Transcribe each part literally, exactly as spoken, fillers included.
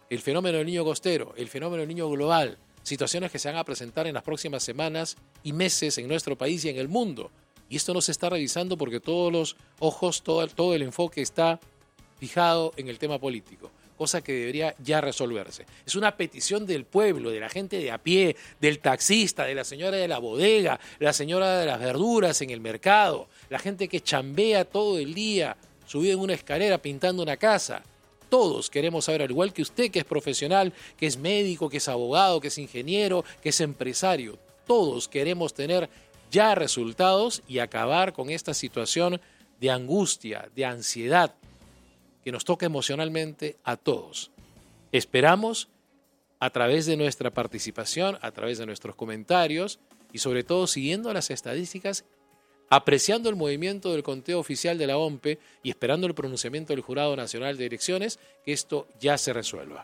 el fenómeno del niño costero, el fenómeno del niño global, situaciones que se van a presentar en las próximas semanas y meses en nuestro país y en el mundo. Y esto no se está revisando porque todos los ojos, todo, todo el enfoque está fijado en el tema político, cosa que debería ya resolverse. Es una petición del pueblo, de la gente de a pie, del taxista, de la señora de la bodega, la señora de las verduras en el mercado, la gente que chambea todo el día, subido en una escalera pintando una casa. Todos queremos saber, al igual que usted que es profesional, que es médico, que es abogado, que es ingeniero, que es empresario, todos queremos tener ya resultados y acabar con esta situación de angustia, de ansiedad, que nos toca emocionalmente a todos. Esperamos, a través de nuestra participación, a través de nuestros comentarios y sobre todo siguiendo las estadísticas, apreciando el movimiento del conteo oficial de la O M P E y esperando el pronunciamiento del Jurado Nacional de Elecciones, que esto ya se resuelva.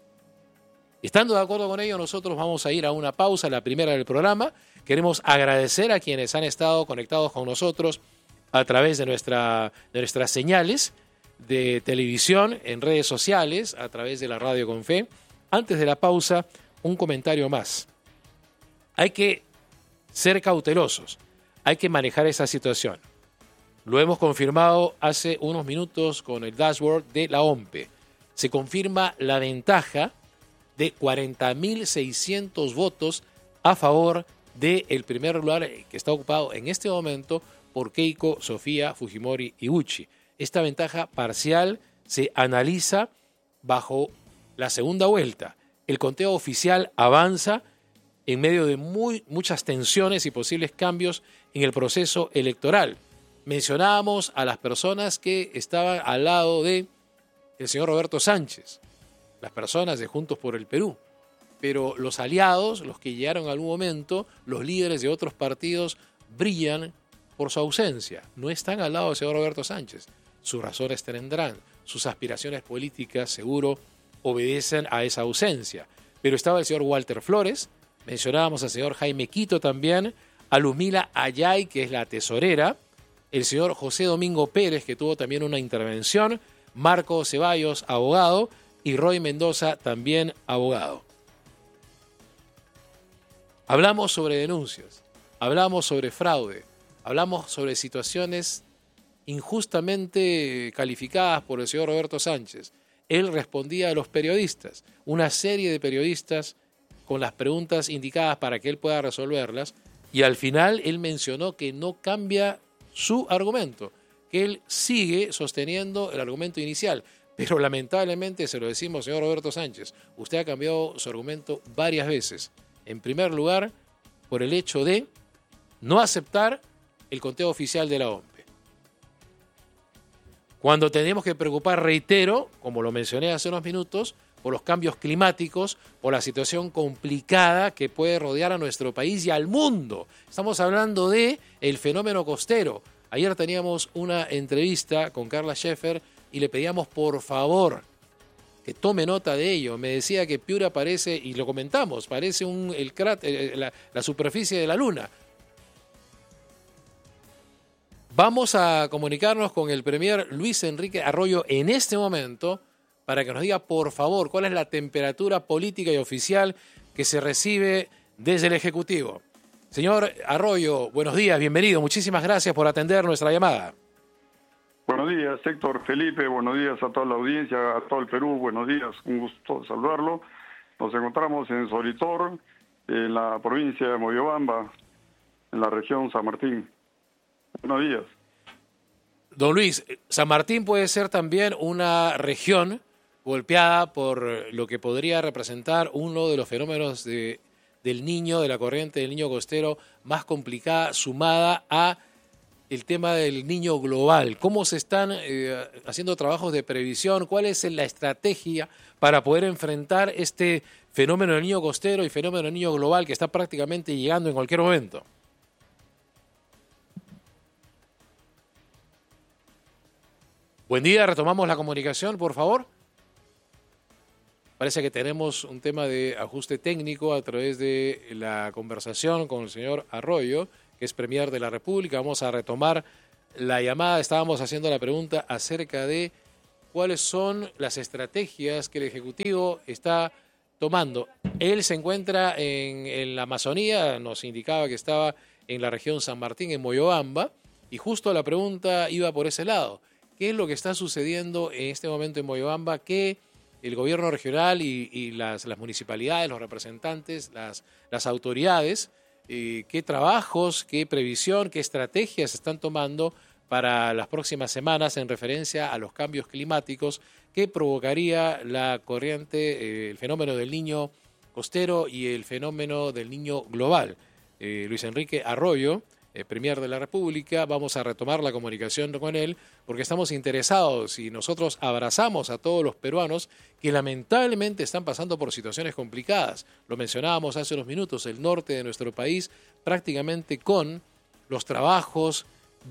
Estando de acuerdo con ello, nosotros vamos a ir a una pausa, la primera del programa. Queremos agradecer a quienes han estado conectados con nosotros a través de, nuestra, de nuestras señales de televisión, en redes sociales, a través de la Radio con Fe. Antes de la pausa, un comentario más. Hay que ser cautelosos, hay que manejar esa situación. Lo hemos confirmado hace unos minutos con el dashboard de la O M P E. Se confirma la ventaja de cuarenta mil seiscientos votos a favor del primer lugar que está ocupado en este momento por Keiko Sofía Fujimori Iguchi. Esta ventaja parcial se analiza bajo la segunda vuelta. El conteo oficial avanza en medio de muy, muchas tensiones y posibles cambios en el proceso electoral. Mencionábamos a las personas que estaban al lado de el señor Roberto Sánchez, las personas de Juntos por el Perú, pero los aliados, los que llegaron en algún momento, los líderes de otros partidos, brillan por su ausencia. No están al lado del señor Roberto Sánchez. Sus razones tendrán, sus aspiraciones políticas seguro obedecen a esa ausencia. Pero estaba el señor Walter Flores, mencionábamos al señor Jaime Quito también, a Luzmila Ayay, que es la tesorera, el señor José Domingo Pérez, que tuvo también una intervención, Marco Ceballos, abogado, y Roy Mendoza, también abogado. Hablamos sobre denuncias, hablamos sobre fraude, hablamos sobre situaciones injustamente calificadas por el señor Roberto Sánchez. Él respondía a los periodistas, una serie de periodistas con las preguntas indicadas para que él pueda resolverlas, y al final él mencionó que no cambia su argumento, que él sigue sosteniendo el argumento inicial. Pero lamentablemente, se lo decimos, señor Roberto Sánchez, usted ha cambiado su argumento varias veces. En primer lugar, por el hecho de no aceptar el conteo oficial de la O M P E. Cuando tenemos que preocupar, reitero, como lo mencioné hace unos minutos, por los cambios climáticos, por la situación complicada que puede rodear a nuestro país y al mundo. Estamos hablando de el fenómeno costero. Ayer teníamos una entrevista con Carla Scheffer y le pedíamos por favor que tome nota de ello. Me decía que Piura parece, y lo comentamos, parece un, el cráter, la, la superficie de la luna. Vamos a comunicarnos con el premier Luis Enrique Arroyo en este momento para que nos diga, por favor, cuál es la temperatura política y oficial que se recibe desde el Ejecutivo. Señor Arroyo, buenos días, bienvenido. Muchísimas gracias por atender nuestra llamada. Buenos días, Héctor, Felipe, buenos días a toda la audiencia, a todo el Perú, buenos días, un gusto saludarlo. Nos encontramos en Solitor, en la provincia de Moyobamba, en la región San Martín. Buenos días. Don Luis, San Martín puede ser también una región golpeada por lo que podría representar uno de los fenómenos de, del niño, de la corriente del niño costero más complicada, sumada a el tema del niño global. ¿Cómo se están eh, haciendo trabajos de previsión? ¿Cuál es la estrategia para poder enfrentar este fenómeno del niño costero y fenómeno del niño global que está prácticamente llegando en cualquier momento? Buen día, retomamos la comunicación, por favor. Parece que tenemos un tema de ajuste técnico a través de la conversación con el señor Arroyo, que es premier de la República. Vamos a retomar la llamada. Estábamos haciendo la pregunta acerca de cuáles son las estrategias que el Ejecutivo está tomando. Él se encuentra en, en la Amazonía, nos indicaba que estaba en la región San Martín, en Moyobamba, y justo la pregunta iba por ese lado. ¿Qué es lo que está sucediendo en este momento en Moyobamba? ¿Qué el gobierno regional y, y las, las municipalidades, los representantes, las, las autoridades, eh, qué trabajos, qué previsión, qué estrategias están tomando para las próximas semanas en referencia a los cambios climáticos que provocaría la corriente, eh, el fenómeno del Niño costero y el fenómeno del Niño global? Eh, Luis Enrique Arroyo, eh, Premier de la República, vamos a retomar la comunicación con él porque estamos interesados y nosotros abrazamos a todos los peruanos que lamentablemente están pasando por situaciones complicadas. Lo mencionábamos hace unos minutos, el norte de nuestro país prácticamente con los trabajos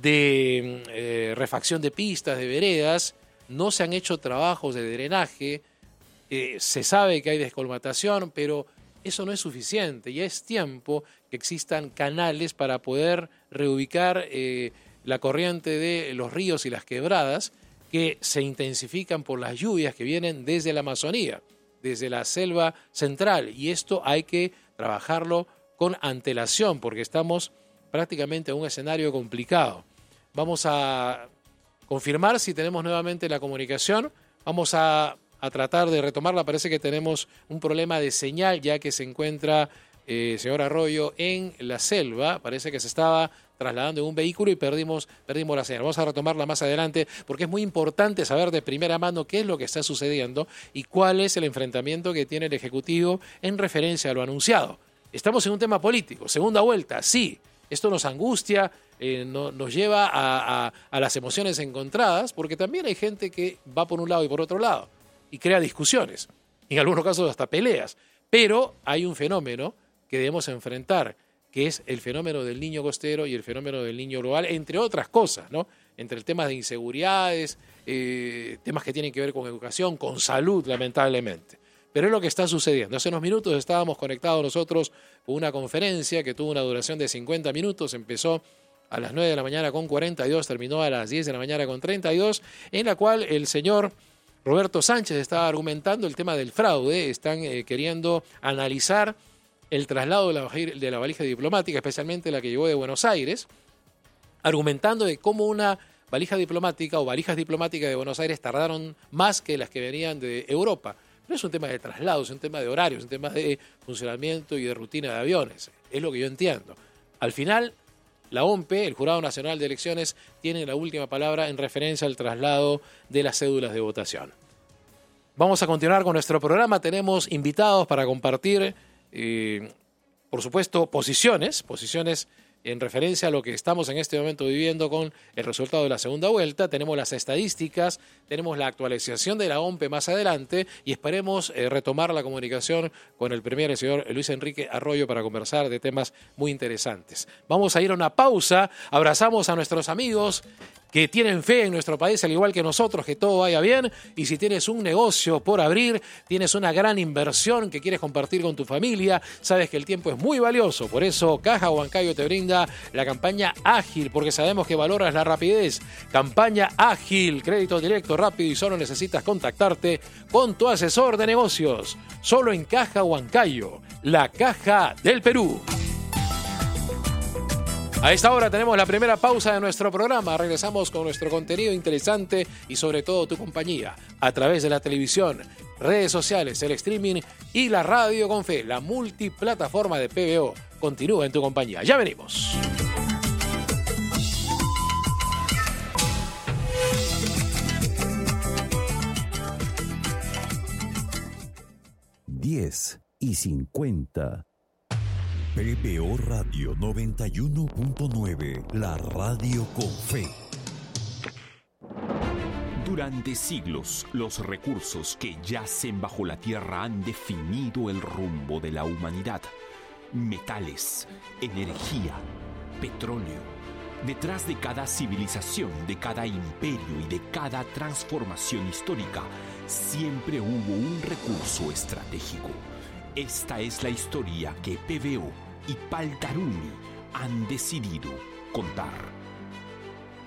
de eh, refacción de pistas, de veredas, no se han hecho trabajos de drenaje, eh, se sabe que hay descolmatación, pero eso no es suficiente. Ya es tiempo que existan canales para poder reubicar eh, la corriente de los ríos y las quebradas que se intensifican por las lluvias que vienen desde la Amazonía, desde la selva central. Y esto hay que trabajarlo con antelación porque estamos prácticamente en un escenario complicado. Vamos a confirmar si tenemos nuevamente la comunicación. Vamos a, a tratar de retomarla. Parece que tenemos un problema de señal ya que se encuentra eh, señor Arroyo en la selva. Parece que se estaba trasladando en un vehículo y perdimos, perdimos la señal. Vamos a retomarla más adelante porque es muy importante saber de primera mano qué es lo que está sucediendo y cuál es el enfrentamiento que tiene el Ejecutivo en referencia a lo anunciado. Estamos en un tema político. Segunda vuelta, sí. Esto nos angustia, eh, no, nos lleva a, a, a las emociones encontradas, porque también hay gente que va por un lado y por otro lado y crea discusiones, en algunos casos hasta peleas. Pero hay un fenómeno que debemos enfrentar, que es el fenómeno del niño costero y el fenómeno del niño global, entre otras cosas, ¿no? Entre el tema de inseguridades, eh, temas que tienen que ver con educación, con salud, lamentablemente. Pero es lo que está sucediendo. Hace unos minutos estábamos conectados nosotros con una conferencia que tuvo una duración de cincuenta minutos. Empezó a las nueve de la mañana con cuarenta y dos, terminó a las diez de la mañana con treinta y dos, en la cual el señor Roberto Sánchez estaba argumentando el tema del fraude. Están eh, queriendo analizar el traslado de la, de la valija diplomática, especialmente la que llegó de Buenos Aires, argumentando de cómo una valija diplomática o valijas diplomáticas de Buenos Aires tardaron más que las que venían de Europa. No es un tema de traslado, es un tema de horarios, es un tema de funcionamiento y de rutina de aviones. Es lo que yo entiendo. Al final, la O M P, el Jurado Nacional de Elecciones, tiene la última palabra en referencia al traslado de las cédulas de votación. Vamos a continuar con nuestro programa. Tenemos invitados para compartir, eh, por supuesto, posiciones, posiciones en referencia a lo que estamos en este momento viviendo con el resultado de la segunda vuelta. Tenemos las estadísticas, tenemos la actualización de la O M P más adelante y esperemos eh, retomar la comunicación con el Premier, el señor Luis Enrique Arroyo, para conversar de temas muy interesantes. Vamos a ir a una pausa, abrazamos a nuestros amigos que tienen fe en nuestro país, al igual que nosotros, que todo vaya bien. Y si tienes un negocio por abrir, tienes una gran inversión que quieres compartir con tu familia, sabes que el tiempo es muy valioso. Por eso Caja Huancayo te brinda la campaña ágil, porque sabemos que valoras la rapidez. Campaña ágil, crédito directo, rápido, y solo necesitas contactarte con tu asesor de negocios. Solo en Caja Huancayo, la caja del Perú. A esta hora tenemos la primera pausa de nuestro programa. Regresamos con nuestro contenido interesante y sobre todo tu compañía a través de la televisión, redes sociales, el streaming y la radio con fe, la multiplataforma de P B O. Continúa en tu compañía. Ya venimos. diez y cincuenta. P B O Radio noventa y uno punto nueve, la radio con fe. Durante siglos, los recursos que yacen bajo la tierra han definido el rumbo de la humanidad. Metales, energía, petróleo. Detrás de cada civilización, de cada imperio y de cada transformación histórica, siempre hubo un recurso estratégico. Esta es la historia que P B O y Paltaruni han decidido contar.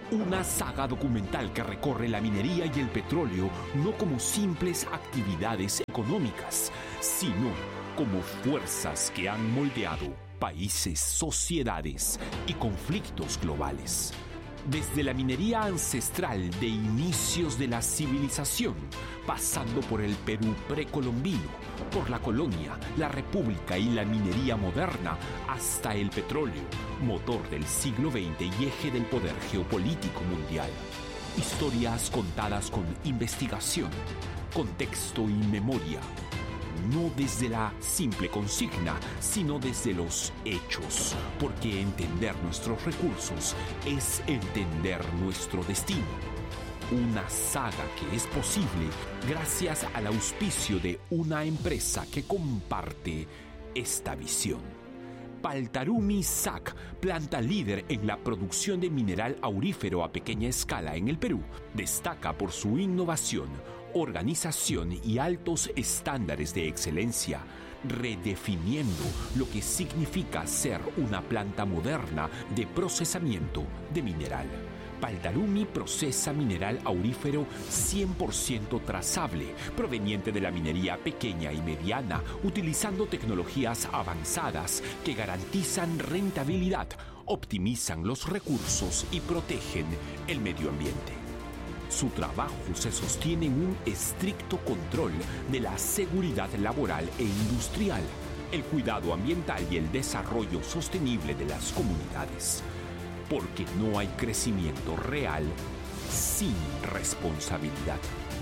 Una saga documental que recorre la minería y el petróleo no como simples actividades económicas, sino como fuerzas que han moldeado países, sociedades y conflictos globales. Desde la minería ancestral de inicios de la civilización, pasando por el Perú precolombino, por la colonia, la república y la minería moderna, hasta el petróleo, motor del siglo veinte y eje del poder geopolítico mundial. Historias contadas con investigación, contexto y memoria. No desde la simple consigna, sino desde los hechos, porque entender nuestros recursos es entender nuestro destino. Una saga que es posible gracias al auspicio de una empresa que comparte esta visión. Paltarumi S A C, planta líder en la producción de mineral aurífero a pequeña escala en el Perú, destaca por su innovación, organización y altos estándares de excelencia, redefiniendo lo que significa ser una planta moderna de procesamiento de mineral. Paltarumi procesa mineral aurífero cien por ciento trazable, proveniente de la minería pequeña y mediana, utilizando tecnologías avanzadas que garantizan rentabilidad, optimizan los recursos y protegen el medio ambiente. Su trabajo se sostiene en un estricto control de la seguridad laboral e industrial, el cuidado ambiental y el desarrollo sostenible de las comunidades. Porque no hay crecimiento real sin responsabilidad.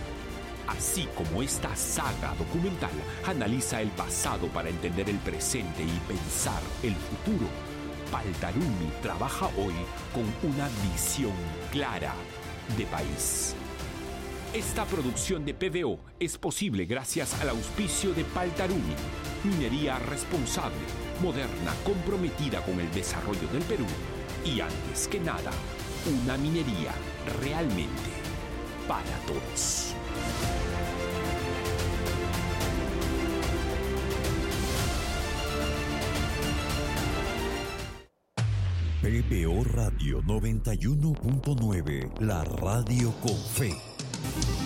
Así como esta saga documental analiza el pasado para entender el presente y pensar el futuro, Paltarumi trabaja hoy con una visión clara de país. Esta producción de P V O es posible gracias al auspicio de Paltarumi, minería responsable, moderna, comprometida con el desarrollo del Perú y, antes que nada, una minería realmente para todos. P B O Radio noventa y uno punto nueve, la radio con fe.